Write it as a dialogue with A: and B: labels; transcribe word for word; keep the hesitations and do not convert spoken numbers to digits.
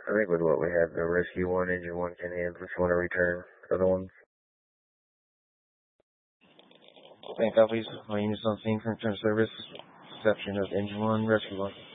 A: I think with what we have, the rescue one, engine one can handle. Just want to return other ones. Thank copies. My units on scene for return service. Reception of engine one, rescue one.